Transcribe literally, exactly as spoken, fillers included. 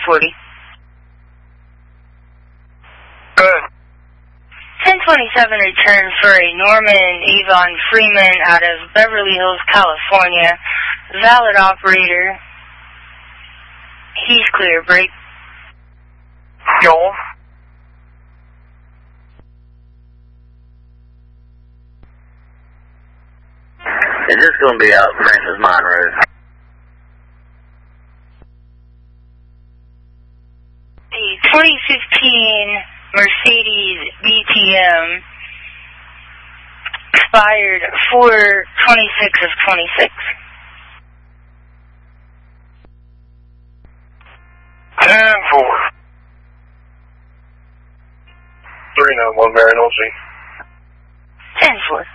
forty. Good. ten twenty-seven return for a Norman Avon Freeman out of Beverly Hills, California. Valid operator. He's clear. Break. Joel. Is this going to be out Francis Monroe? A twenty fifteen Mercedes B T M expired four twenty-six of twenty-six. ten four. three nine one Marion O C. ten four.